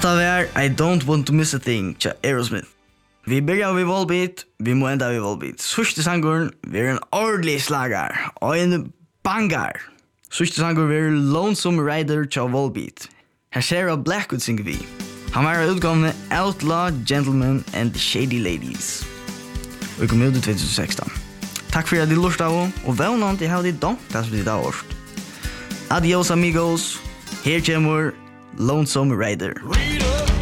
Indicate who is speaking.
Speaker 1: Hatta var I Don't Want To Miss A Thing tja Aerosmith. Vi börjar vid Volbeat, vi må enda vid Volbeat. Sørste sanguren vi en ordentlig slagar og en bangar. Sørste sangur vi Lonesome Rider tja Volbeat. Her Sarah Blackwood synger vi. Han var utgående Outlaw Gentlemen and Shady Ladies. Vi kom ut i 2016. Takk for at de lort av og velnant jeg har de donkt det som de da årst. Adios amigos, her kommer Lonesome Rider.